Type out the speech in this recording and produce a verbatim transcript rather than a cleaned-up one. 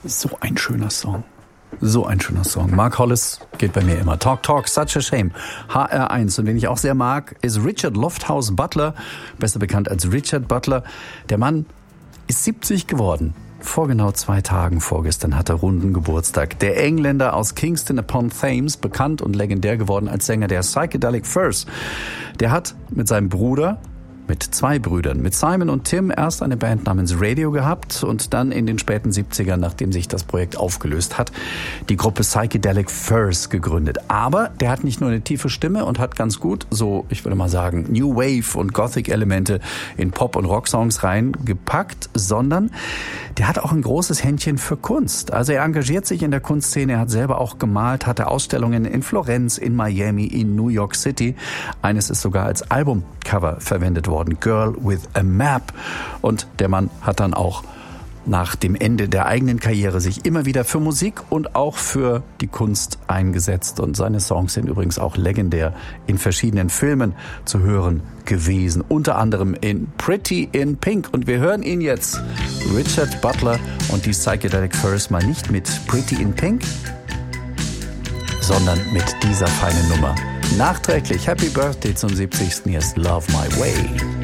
So ein schöner Song. So ein schöner Song. Mark Hollis geht bei mir immer. Talk, Talk, Such a Shame. H R eins. Und wen ich auch sehr mag, ist Richard Lofthouse Butler, besser bekannt als Richard Butler. Der Mann ist siebzig geworden. Vor genau zwei Tagen vorgestern hat er runden Geburtstag. Der Engländer aus Kingston upon Thames, bekannt und legendär geworden als Sänger der Psychedelic Furs. Der hat mit seinem Bruder, mit zwei Brüdern, mit Simon und Tim, erst eine Band namens Radio gehabt und dann in den späten siebzigern, nachdem sich das Projekt aufgelöst hat, die Gruppe Psychedelic Furs gegründet. Aber der hat nicht nur eine tiefe Stimme und hat ganz gut, so ich würde mal sagen, New Wave und Gothic-Elemente in Pop- und Rocksongs reingepackt, sondern der hat auch ein großes Händchen für Kunst. Also er engagiert sich in der Kunstszene, er hat selber auch gemalt, hatte Ausstellungen in Florenz, in Miami, in New York City. Eines ist sogar als Albumcover verwendet worden. Girl with a Map. Und der Mann hat dann auch nach dem Ende der eigenen Karriere sich immer wieder für Musik und auch für die Kunst eingesetzt. Und seine Songs sind übrigens auch legendär in verschiedenen Filmen zu hören gewesen. Unter anderem in Pretty in Pink. Und wir hören ihn jetzt, Richard Butler und die Psychedelic Furs, mal nicht mit Pretty in Pink, sondern mit dieser feinen Nummer. Nachträglich Happy Birthday zum siebzigsten Hier ist Love My Way.